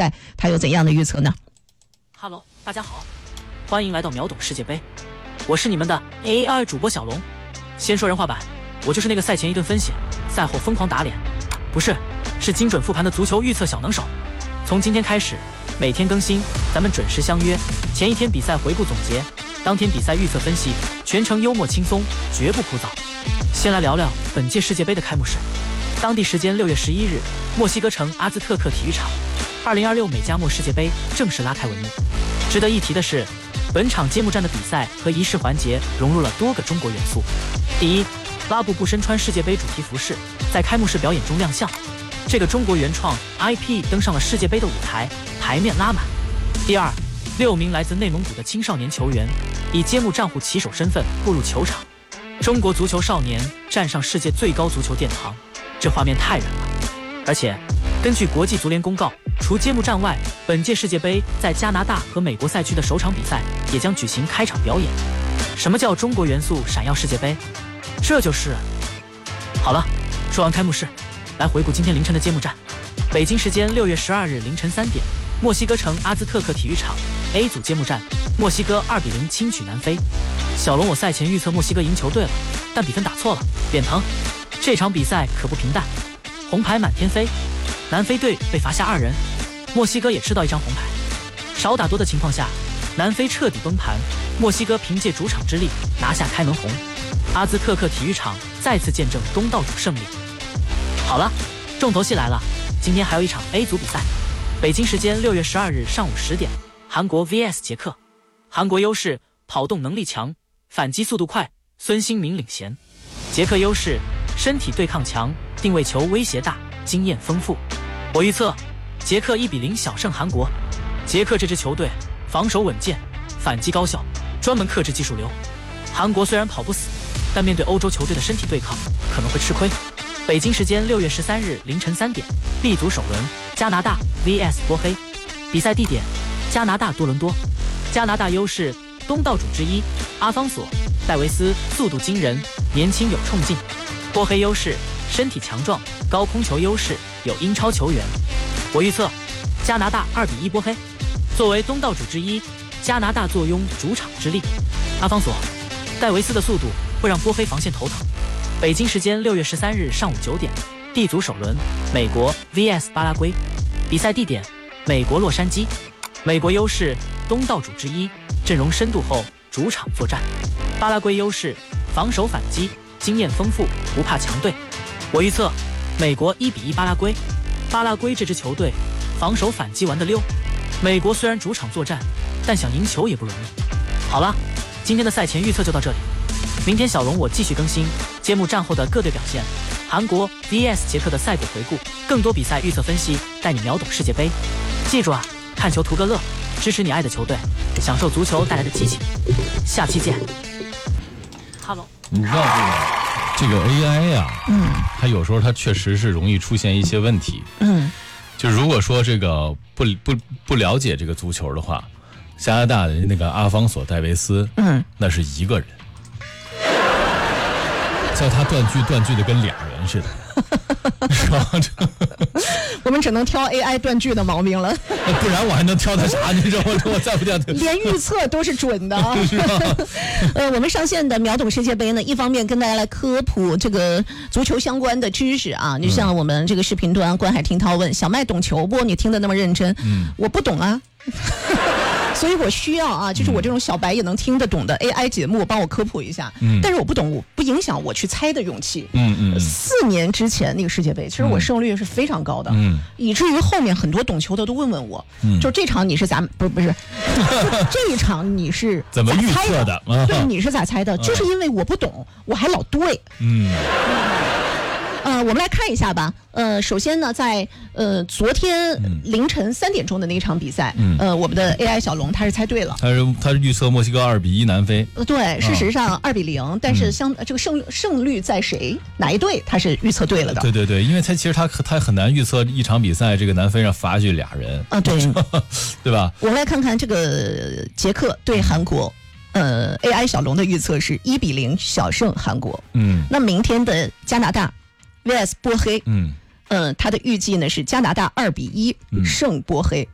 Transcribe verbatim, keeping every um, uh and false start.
赛，他有怎样的预测呢？ Hello， 大家好，欢迎来到秒懂世界杯，我是你们的 A I 主播小龙。先说人话版，我就是那个赛前一顿分析，赛后疯狂打脸，不是，是精准复盘的足球预测小能手。从今天开始，每天更新，咱们准时相约。前一天比赛回顾总结，当天比赛预测分析，全程幽默轻松，绝不枯燥。先来聊聊本届世界杯的开幕式。当地时间六月十一日，墨西哥城阿兹特克体育场，二零二六美加墨世界杯正式拉开帷幕。值得一提的是，本场揭幕战的比赛和仪式环节融入了多个中国元素。第一，拉布布身穿世界杯主题服饰，在开幕式表演中亮相。这个中国原创 I P 登上了世界杯的舞台，台面拉满。第二，六名来自内蒙古的青少年球员以揭幕战虎旗手身份步入球场，中国足球少年站上世界最高足球殿堂，这画面太人了。而且，根据国际足联公告，除揭幕战外，本届世界杯在加拿大和美国赛区的首场比赛也将举行开场表演。什么叫中国元素闪耀世界杯？这就是好了。说完开幕式，来回顾今天凌晨的揭幕战。北京时间六月十二日凌晨三点，墨西哥城阿兹特克体育场 A 组揭幕战，墨西哥二比零轻取南非。小龙，我赛前预测墨西哥赢球队了，但比分打错了，脸疼。这场比赛可不平淡，红牌满天飞，南非队被罚下二人，墨西哥也吃到一张红牌。少打多的情况下，南非彻底崩盘，墨西哥凭借主场之力拿下开门红。阿兹特克体育场再次见证东道主胜利。好了，重头戏来了，今天还有一场 A 组比赛。北京时间六月十二日上午十点，韩国 V S 捷克。韩国优势，跑动能力强，反击速度快，孙兴民领衔。捷克优势，身体对抗强，定位球威胁大，经验丰富。我预测捷克一比零小胜韩国。捷克这支球队防守稳健，反击高效，专门克制技术流。韩国虽然跑不死，但面对欧洲球队的身体对抗可能会吃亏。北京时间六月十三日凌晨三点 ，B 组首轮，加拿大 V S 波黑。比赛地点加拿大多伦多。加拿大优势，东道主之一，阿方索、戴维斯速度惊人，年轻有冲劲。波黑优势，身体强壮，高空球优势，有英超球员。我预测加拿大二比一波黑。作为东道主之一，加拿大坐拥主场之力，阿方索、戴维斯的速度会让波黑防线头疼。北京时间六月十三日上午九点 ，D 组首轮，美国 V S 巴拉圭。比赛地点美国洛杉矶。美国优势，东道主之一，阵容深度厚，主场作战。巴拉圭优势，防守反击，经验丰富，不怕强队。我预测美国一比一巴拉圭。巴拉圭这支球队防守反击玩得溜。美国虽然主场作战，但想赢球也不容易。好了，今天的赛前预测就到这里。明天小龙我继续更新揭幕战后的各队表现，韩国 V S 捷克的赛果回顾，更多比赛预测分析，带你秒懂世界杯。记住啊，看球图个乐，支持你爱的球队，享受足球带来的激情。下期见。Hello， 你知道这个这个 A I 呀、啊，嗯，它有时候它确实是容易出现一些问题，嗯，就如果说这个不不不了解这个足球的话，加拿大的那个阿方索戴维斯，嗯，那是一个人。叫他断句断句的跟俩人似的，是吧？ 我们只能挑 A I 断句的毛病了， 不然我还能挑他啥？你知道吗？我再不挑， 连预测都是准的。是呃，我们上线的秒懂世界杯呢，一方面跟大家来科普这个足球相关的知识啊，就像我们这个视频端观海听涛问小麦懂球不？你听得那么认真，嗯，我不懂啊。所以我需要啊，就是我这种小白也能听得懂的 A I 节目帮我科普一下，嗯，但是我不懂，我不影响我去猜的勇气。嗯嗯。四年之前那个世界杯，其实我胜率是非常高的，嗯，以至于后面很多懂球的都问问我，嗯，就这场你是咋不是不是，这一场你是怎么预测的？ 对，你是咋猜的？就是因为我不懂，我还老对，嗯。呃，我们来看一下吧。呃，首先呢，在呃昨天凌晨三点钟的那一场比赛，嗯、呃，我们的 A I 小龙他是猜对了， 他是他是预测墨西哥二比一南非。 呃，对，事实上二比零、嗯，但是相这个胜胜率在谁哪一队，他是预测对了的。 对对对，因为他其实他他很难预测一场比赛这个南非上罚去俩人啊，对， 对吧？ 我们来看看这个捷克对韩国。呃 ，A I 小龙的预测是一比零小胜韩国。嗯，那明天的加拿大 V S 波黑，嗯，呃，他的预计呢是加拿大二比一胜波黑。